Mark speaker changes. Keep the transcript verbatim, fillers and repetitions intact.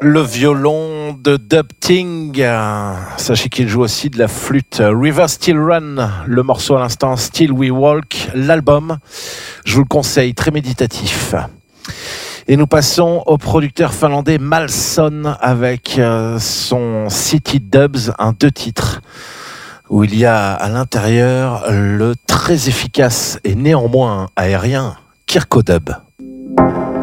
Speaker 1: Le violon de Dub Ting. Sachez qu'il joue aussi de la flûte. River Still Run, le morceau à l'instant, Still We Walk, l'album. Je vous le conseille, très méditatif. Et nous passons au producteur finlandais Malson avec son City Dubs, un deux titres, où il y a à l'intérieur le très efficace et néanmoins aérien Kirko Dub.